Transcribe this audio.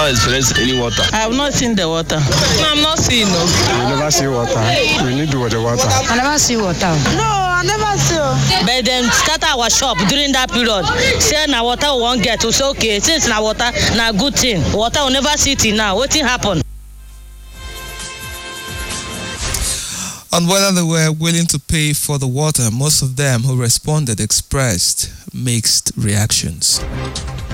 never experienced any water. I have not seen the water. No, I'm not seeing. No. We never see water. We need the water. I never see water. No, I never see. But then scatter our shop during that period. Say na water we won't get. We say okay, since na water, na good thing. Water will never see it now. What thing happen? On whether they were willing to pay for the water, most of them who responded expressed mixed reactions.